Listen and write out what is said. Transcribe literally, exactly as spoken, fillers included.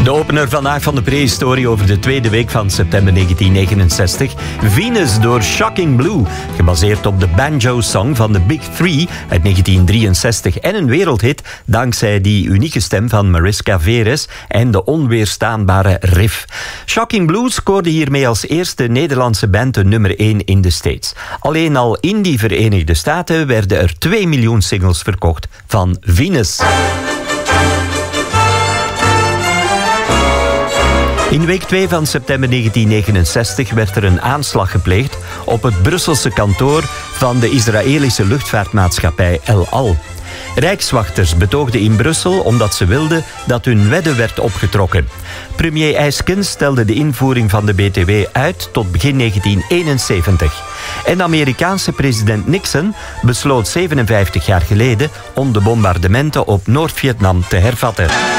De opener vandaag van de prehistorie over de tweede week van september negentien negenenzestig. Venus door Shocking Blue, gebaseerd op de banjo-song van de Big Three uit negentien drieënzestig. En een wereldhit dankzij die unieke stem van Mariska Veres en de onweerstaanbare riff. Shocking Blue scoorde hiermee als eerste Nederlandse band de nummer één in de States. Alleen al in die Verenigde Staten werden er twee miljoen singles verkocht van Venus. In week twee van september negentien negenenzestig werd er een aanslag gepleegd op het Brusselse kantoor van de Israëlische luchtvaartmaatschappij El Al. Rijkswachters betoogden in Brussel omdat ze wilden dat hun wedde werd opgetrokken. Premier Eyskens stelde de invoering van de B T W uit tot begin negentien eenenzeventig. En de Amerikaanse president Nixon besloot zevenenvijftig jaar geleden om de bombardementen op Noord-Vietnam te hervatten.